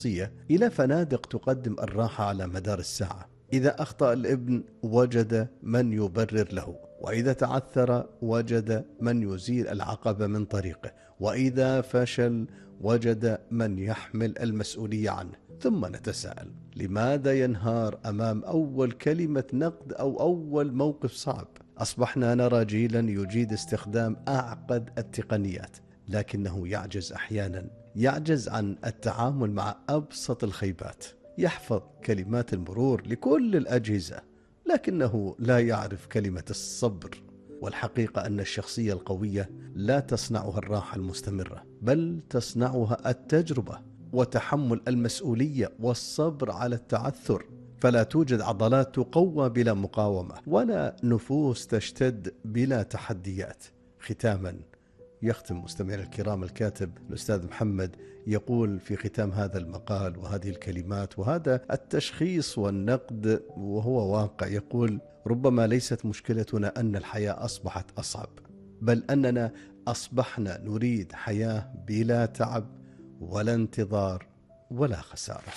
إلى فنادق تقدم الراحة على مدار الساعة. إذا أخطأ الابن وجد من يبرر له، وإذا تعثر وجد من يزيل العقبة من طريقه، وإذا فشل وجد من يحمل المسؤولية عنه. ثم نتساءل: لماذا ينهار أمام أول كلمة نقد أو أول موقف صعب؟ أصبحنا نرى جيلا يجيد استخدام أعقد التقنيات، لكنه يعجز أحيانا، يعجز عن التعامل مع أبسط الخيبات. يحفظ كلمات المرور لكل الأجهزة، لكنه لا يعرف كلمة الصبر. والحقيقة أن الشخصية القوية لا تصنعها الراحة المستمرة، بل تصنعها التجربة وتحمل المسؤولية والصبر على التعثر. فلا توجد عضلات تقوى بلا مقاومة، ولا نفوس تشتد بلا تحديات. ختاما، يختم مستمعينا الكرام الكاتب الأستاذ محمد يقول في ختام هذا المقال وهذه الكلمات وهذا التشخيص والنقد وهو واقع، يقول: ربما ليست مشكلتنا أن الحياة أصبحت أصعب، بل أننا أصبحنا نريد حياة بلا تعب ولا انتظار ولا خسارة.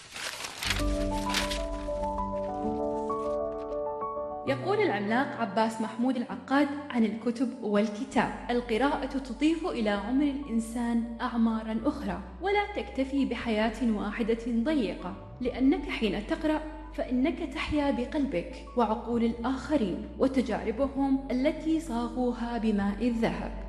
يقول العملاق عباس محمود العقاد عن الكتب والكتاب: القراءة تضيف إلى عمر الإنسان أعماراً أخرى، ولا تكتفي بحياة واحدة ضيقة، لأنك حين تقرأ فإنك تحيا بقلبك وعقول الآخرين وتجاربهم التي صاغوها بماء الذهب.